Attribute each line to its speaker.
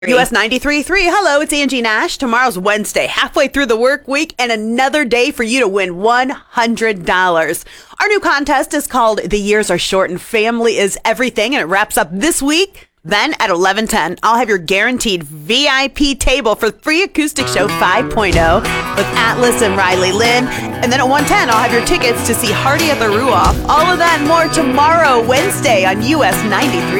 Speaker 1: US 93.3. Hello, it's Angie Nash. Tomorrow's Wednesday, halfway through the work week, and another day for you to win $100. Our new contest is called The Years Are Short and Family is Everything, and it wraps up this week. Then at 11:10, I'll have your guaranteed VIP table for Free Acoustic Show 5.0 with Atlas and Riley Lynn. And then at 1:10, I'll have your tickets to see Hardy at the Ruoff. All of that and more tomorrow, Wednesday, on US 93.3.